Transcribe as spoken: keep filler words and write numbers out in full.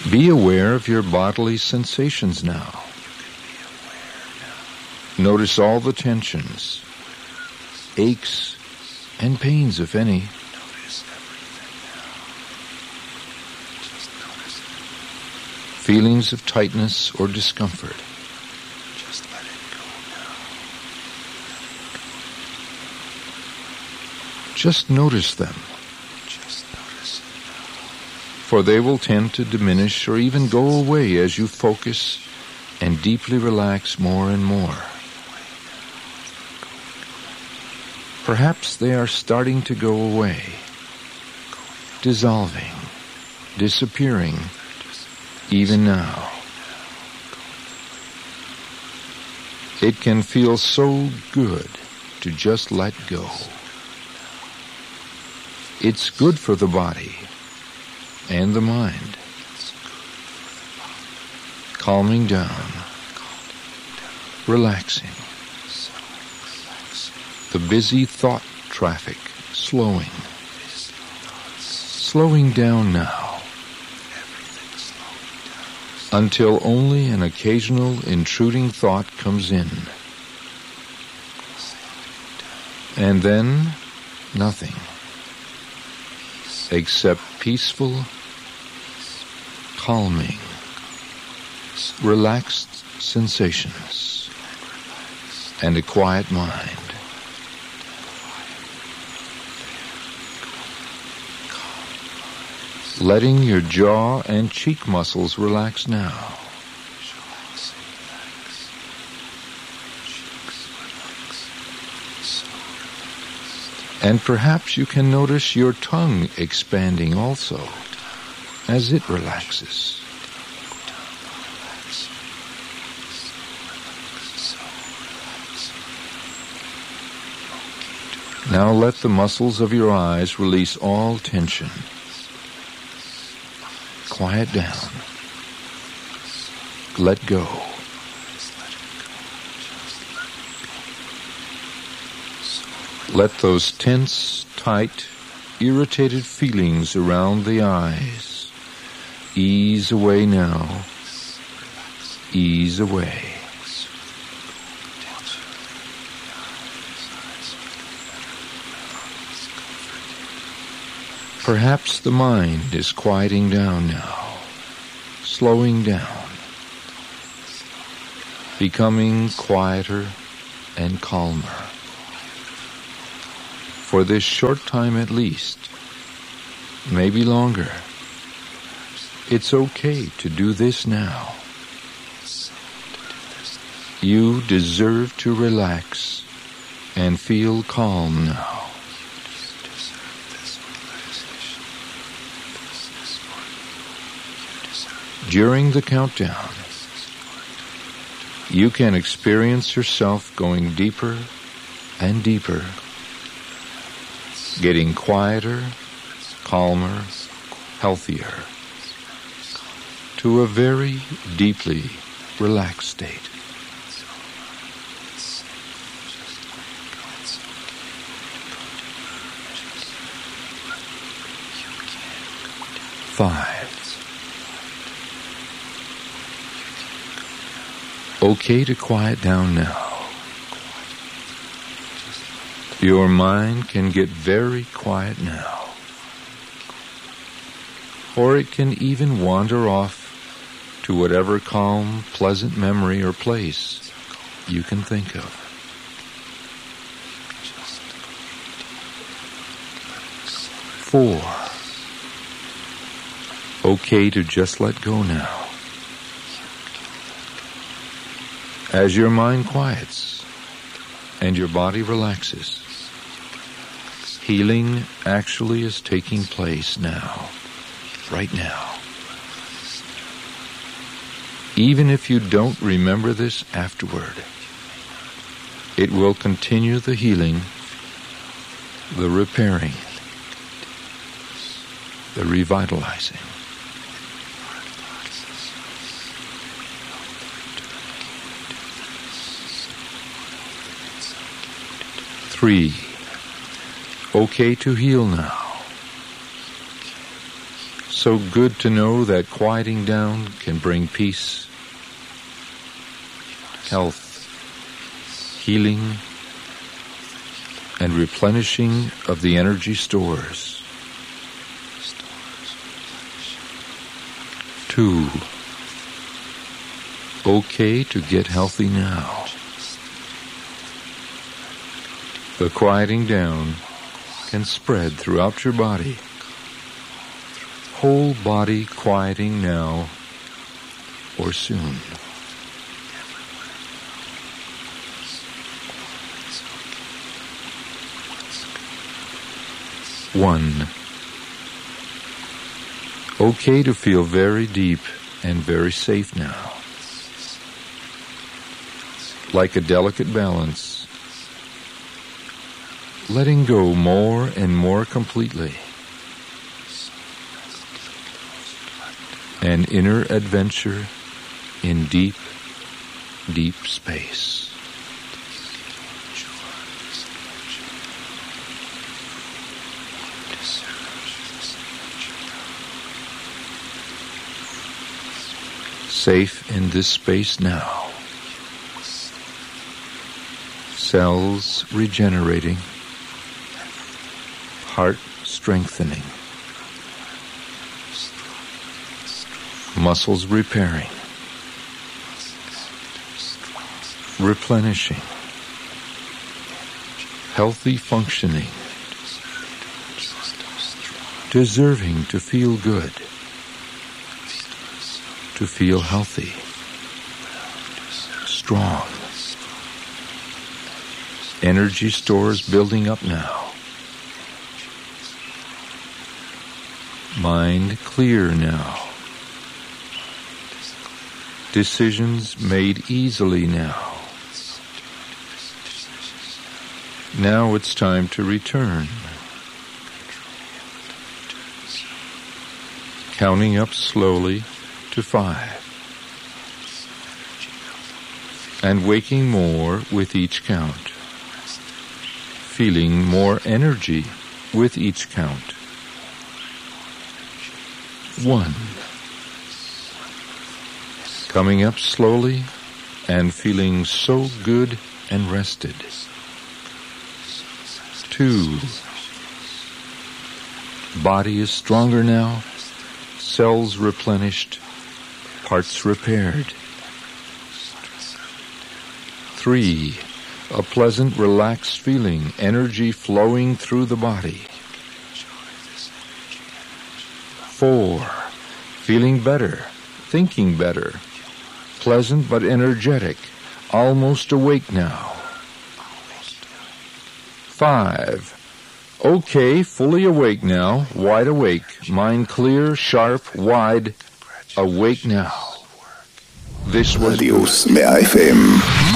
Be aware of your bodily sensations now. Notice all the tensions, aches, and pains, if any. Feelings of tightness or discomfort. Just let it go now. Just notice them. Just notice it now. For they will tend to diminish or even go away as you focus and deeply relax more and more. Perhaps they are starting to go away, dissolving, disappearing, even now. It can feel so good to just let go. It's good for the body and the mind, calming down, relaxing. The busy thought traffic slowing, slowing down now, until only an occasional intruding thought comes in. And then nothing, except peaceful, calming, relaxed sensations, and a quiet mind. Letting your jaw and cheek muscles relax now. And perhaps you can notice your tongue expanding also as it relaxes. Now let the muscles of your eyes release all tension. Quiet down. Let go. Let those tense, tight, irritated feelings around the eyes ease away now. Ease away. Perhaps the mind is quieting down now, slowing down, becoming quieter and calmer. For this short time at least, maybe longer, it's okay to do this now. You deserve to relax and feel calm now. During the countdown, you can experience yourself going deeper and deeper, getting quieter, calmer, healthier, to a very deeply relaxed state. Five. Okay to quiet down now. Your mind can get very quiet now. Or it can even wander off to whatever calm, pleasant memory or place you can think of. Four. Okay to just let go now. As your mind quiets and your body relaxes, healing actually is taking place now, right now. Even if you don't remember this afterward, it will continue the healing, the repairing, the revitalizing. Three. Okay to heal now. So good to know that quieting down can bring peace, health, healing, and replenishing of the energy stores. Two, okay to get healthy now. The quieting down can spread throughout your body. Whole body quieting now or soon. One. Okay to feel very deep and very safe now. Like a delicate balance. Letting go more and more completely. An inner adventure in deep, deep space. Safe in this space now. Cells regenerating. Heart strengthening. Muscles repairing. Replenishing. Healthy functioning. Deserving to feel good. To feel healthy. Strong. Energy stores building up now. Mind clear now. Decisions made easily now. Now it's time to return. Counting up slowly to five. And waking more with each count. Feeling more energy with each count. One. Coming up slowly and feeling so good and rested. Two. Body is stronger now, cells replenished, parts repaired. Three. A pleasant, relaxed feeling, energy flowing through the body. Four. Feeling better, thinking better. Pleasant but energetic, almost awake now. Five. Okay, fully awake now, wide awake, mind clear, sharp, wide, awake now. This was Radius Mehr F M.